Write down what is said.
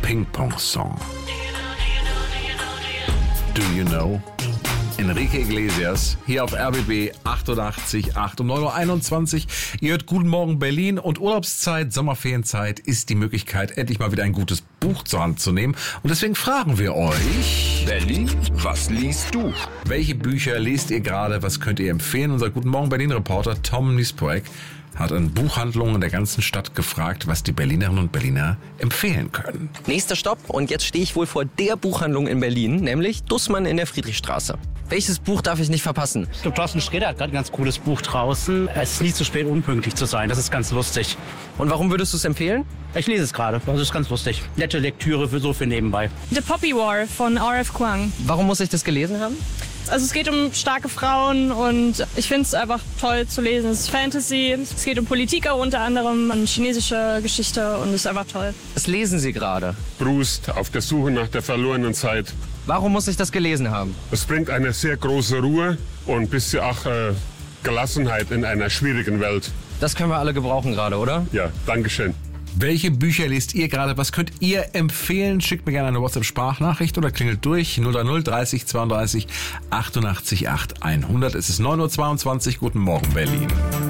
Ping-Pong-Song. Do you know? Enrique Iglesias, hier auf RBB 88,8 um 9.21 Uhr. Ihr hört Guten Morgen Berlin und Urlaubszeit, Sommerferienzeit ist die Möglichkeit, endlich mal wieder ein gutes Buch zur Hand zu nehmen. Und deswegen fragen wir euch... Berlin, was liest du? Welche Bücher lest ihr gerade? Was könnt ihr empfehlen? Unser Guten Morgen Berlin-Reporter Tom Niespoek hat an Buchhandlungen in der ganzen Stadt gefragt, was die Berlinerinnen und Berliner empfehlen können. Nächster Stopp und jetzt stehe ich wohl vor der Buchhandlung in Berlin, nämlich Dussmann in der Friedrichstraße. Welches Buch darf ich nicht verpassen? Ich glaube, Thorsten Sträter hat gerade ein ganz cooles Buch draußen. Es ist nie zu spät, unpünktlich zu sein. Das ist ganz lustig. Und warum würdest du es empfehlen? Ich lese es gerade. Das ist ganz lustig. Nette Lektüre für nebenbei. The Poppy War von R.F. Kuang. Warum muss ich das gelesen haben? Also es geht um starke Frauen und ich finde es einfach toll zu lesen. Es ist Fantasy, es geht um Politik auch unter anderem, um chinesische Geschichte und es ist einfach toll. Was lesen Sie gerade? Proust auf der Suche nach der verlorenen Zeit. Warum muss ich das gelesen haben? Es bringt eine sehr große Ruhe und ein bisschen auch Gelassenheit in einer schwierigen Welt. Das können wir alle gebrauchen gerade, oder? Ja, Dankeschön. Welche Bücher lest ihr gerade? Was könnt ihr empfehlen? Schickt mir gerne eine WhatsApp-Sprachnachricht oder klingelt durch 030 30 32 88 8 100. Es ist 9.22 Uhr. Guten Morgen, Berlin.